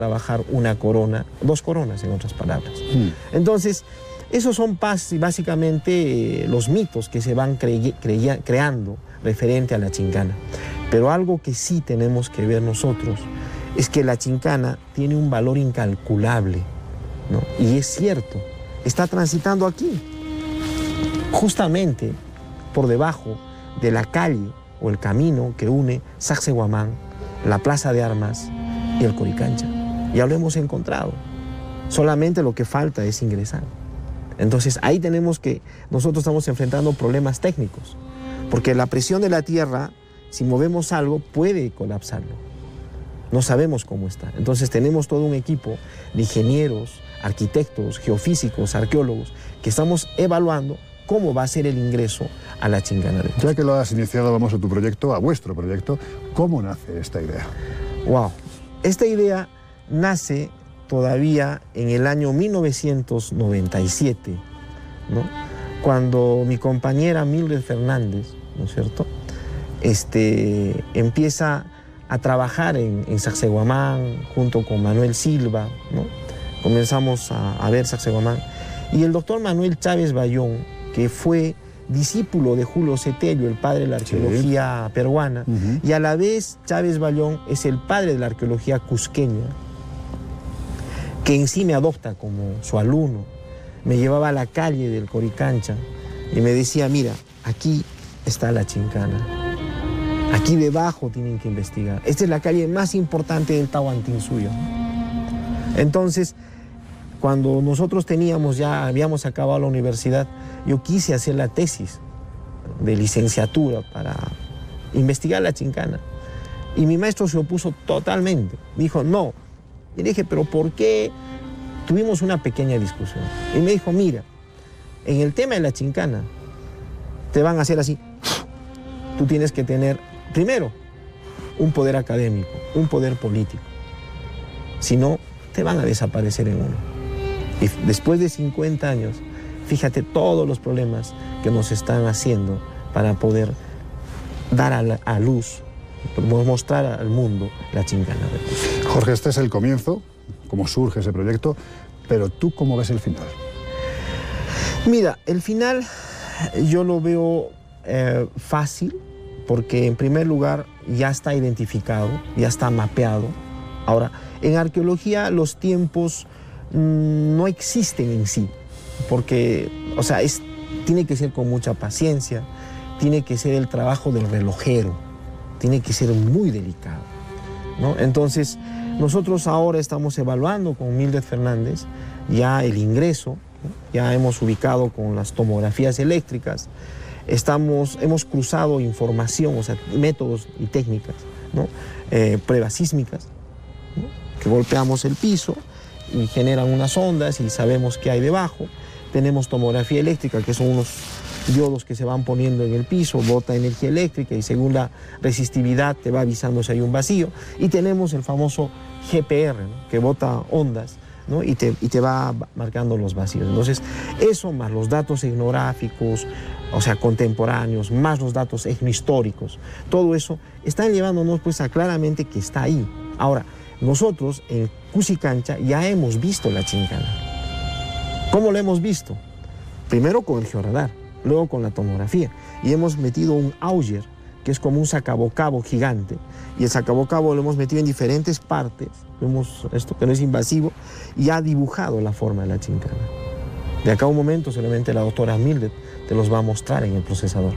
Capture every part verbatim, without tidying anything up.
trabajar una corona, dos coronas en otras palabras. Mm. Entonces, esos son básicamente los mitos que se van cre cre creando referente a la chincana. Pero algo que sí tenemos que ver nosotros es que la chincana tiene un valor incalculable, ¿no? Y es cierto, está transitando aquí, justamente por debajo de la calle o el camino que une Sacsayhuamán, la Plaza de Armas y el Coricancha. Ya lo hemos encontrado. Solamente lo que falta es ingresar. Entonces ahí tenemos que, nosotros estamos enfrentando problemas técnicos, porque la presión de la tierra, si movemos algo, puede colapsarlo. No sabemos cómo está. Entonces tenemos todo un equipo de ingenieros, arquitectos, geofísicos, arqueólogos, que estamos evaluando cómo va a ser el ingreso a la chincana. Ya que lo has iniciado, vamos a tu proyecto, a vuestro proyecto. ¿Cómo nace esta idea? Wow. Esta idea nace todavía en el año mil novecientos noventa y siete, ¿no? Cuando mi compañera Mildred Fernández, ¿no es cierto?, este, empieza a trabajar en, en Sacsayhuamán junto con Manuel Silva, ¿no? Comenzamos a, a ver Sacsayhuamán. Y el doctor Manuel Chávez Bayón, que fue discípulo de Julio Cetello, el padre de la arqueología sí. peruana, uh-huh. y a la vez Chávez Bayón es el padre de la arqueología cusqueña, que en sí me adopta como su alumno. Me llevaba a la calle del Coricancha y me decía, mira, aquí está la chincana, aquí debajo tienen que investigar. Esta es la calle más importante del Tahuantinsuyo. Entonces, cuando nosotros teníamos ya, habíamos acabado la universidad, yo quise hacer la tesis de licenciatura para investigar la chincana. Y mi maestro se opuso totalmente. Dijo, no. Y le dije, ¿pero por qué? Tuvimos una pequeña discusión. Y me dijo, mira, en el tema de la chincana, te van a hacer así. Tú tienes que tener, primero, un poder académico, un poder político. Si no, te van a desaparecer en uno. Y después de cincuenta años, fíjate todos los problemas que nos están haciendo para poder dar a, la, a luz, mostrar al mundo la chincana. Jorge, este es el comienzo, cómo surge ese proyecto, pero ¿tú cómo ves el final? Mira, el final yo lo veo eh, fácil, porque en primer lugar ya está identificado, ya está mapeado. Ahora, en arqueología los tiempos mmm, no existen en sí, porque, o sea, es, tiene que ser con mucha paciencia, tiene que ser el trabajo del relojero, tiene que ser muy delicado, ¿no? Entonces, nosotros ahora estamos evaluando con Mildred Fernández ya el ingreso, ¿no? Ya hemos ubicado con las tomografías eléctricas, estamos, hemos cruzado información, o sea, métodos y técnicas, ¿no? Eh, pruebas sísmicas, ¿no? Que golpeamos el piso y generan unas ondas y sabemos qué hay debajo. Tenemos tomografía eléctrica, que son unos diodos que se van poniendo en el piso, bota energía eléctrica y según la resistividad te va avisando si hay un vacío. Y tenemos el famoso G P R, ¿no? Que bota ondas, ¿no? y, te, y te va marcando los vacíos. Entonces, eso más los datos etnográficos, o sea, contemporáneos, más los datos etnohistóricos, todo eso están llevándonos pues a claramente que está ahí. Ahora, nosotros en Cusicancha ya hemos visto la chincana. ¿Cómo lo hemos visto? Primero con el georradar, luego con la tomografía. Y hemos metido un auger, que es como un sacabocabo gigante. Y el sacabocabo lo hemos metido en diferentes partes, vemos esto que no es invasivo, y ha dibujado la forma de la chincana. De acá a un momento solamente la doctora Mildred te los va a mostrar en el procesador.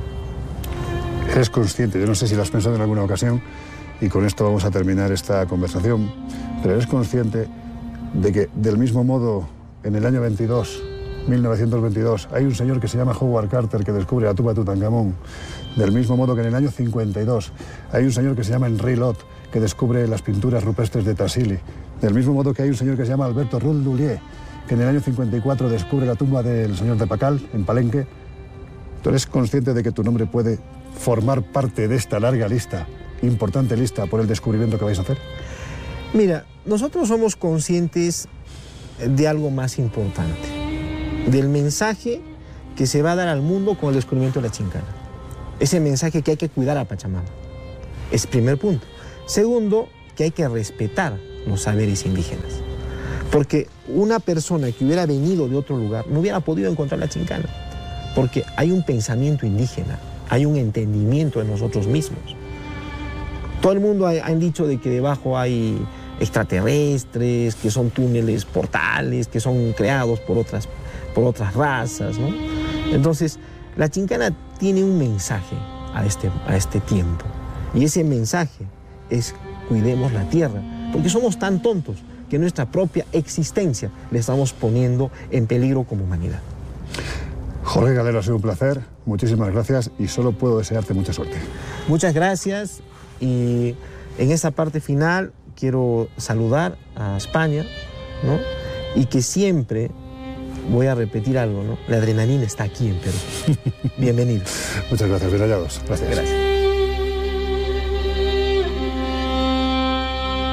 Eres consciente, yo no sé si lo has pensado en alguna ocasión, y con esto vamos a terminar esta conversación, pero eres consciente de que del mismo modo en el año veintidós, mil novecientos veintidós, hay un señor que se llama Howard Carter que descubre la tumba de Tutankamón. Del mismo modo que en el año cincuenta y dos hay un señor que se llama Henri Lot que descubre las pinturas rupestres de Tassili. Del mismo modo que hay un señor que se llama Alberto Rouldoulier que en el año cincuenta y cuatro descubre la tumba del señor de Pacal, en Palenque. ¿Tú eres consciente de que tu nombre puede formar parte de esta larga lista, importante lista, por el descubrimiento que vais a hacer? Mira, nosotros somos conscientes de algo más importante, del mensaje que se va a dar al mundo con el descubrimiento de la chincana. Ese mensaje que hay que cuidar a Pachamama. Es primer punto. Segundo, que hay que respetar los saberes indígenas. Porque una persona que hubiera venido de otro lugar no hubiera podido encontrar la chincana. Porque hay un pensamiento indígena, hay un entendimiento de nosotros mismos. Todo el mundo ha, han dicho de que debajo hay extraterrestres, que son túneles portales, que son creados por otras, por otras razas, ¿no? Entonces, la chincana tiene un mensaje a este, a este tiempo. Y ese mensaje es: cuidemos la tierra, porque somos tan tontos que nuestra propia existencia le estamos poniendo en peligro como humanidad. Jorge Galero, ha sido un placer, muchísimas gracias y solo puedo desearte mucha suerte. Muchas gracias, y en esta parte final quiero saludar a España, ¿no? Y que siempre, voy a repetir algo, ¿no? La adrenalina está aquí en Perú. Bienvenidos. Muchas gracias, bien hallados. Gracias. Gracias.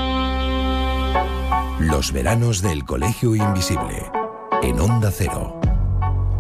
Los veranos del Colegio Invisible, en Onda Cero.